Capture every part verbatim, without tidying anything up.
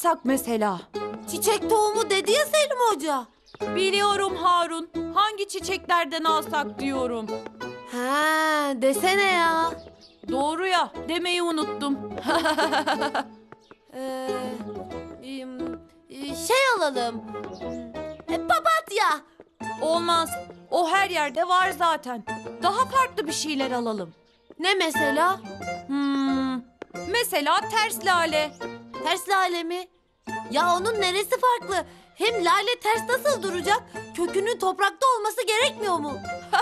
alsak mesela? Çiçek tohumu dedi ya Selim Hoca. Biliyorum Harun. Hangi çiçeklerden alsak diyorum. Ha, desene ya. Doğru ya, demeyi unuttum. Ee, im, şey alalım. E, papatya. Olmaz. O her yerde var zaten. Daha farklı bir şeyler alalım. Ne mesela? Hmm, mesela ters lale. Ters lale mi? Ya onun neresi farklı? Hem lale ters nasıl duracak? Kökünün toprakta olması gerekmiyor mu?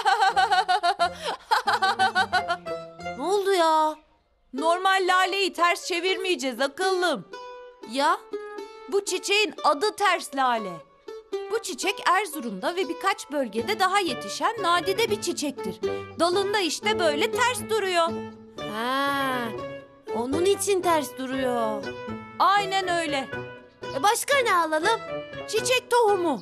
Ne oldu ya? Normal laleyi ters çevirmeyeceğiz akıllım. Ya? Bu çiçeğin adı ters lale. Bu çiçek Erzurum'da ve birkaç bölgede daha yetişen nadide bir çiçektir. Dalında işte böyle ters duruyor. Ha, onun için ters duruyor. Aynen öyle. E başka ne alalım? Çiçek tohumu.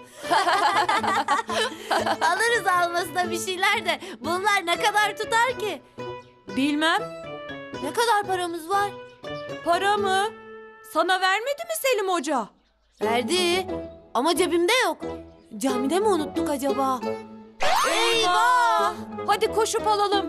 Alırız almasına bir şeyler de bunlar ne kadar tutar ki? Bilmem. Ne kadar paramız var? Para mı? Sana vermedi mi Selim Hoca? Verdi ama cebimde yok. Camide mi unuttuk acaba? Eyvah! Hadi koşup alalım.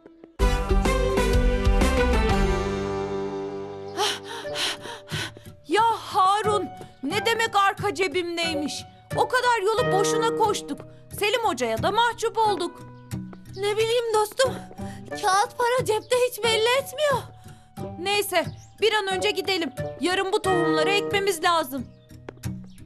Ya Harun, ne demek arka cebimdeymiş? O kadar yolu boşuna koştuk. Selim Hoca'ya da mahcup olduk. Ne bileyim dostum. Kağıt para cepte hiç belli etmiyor. Neyse, bir an önce gidelim. Yarın bu tohumları ekmemiz lazım.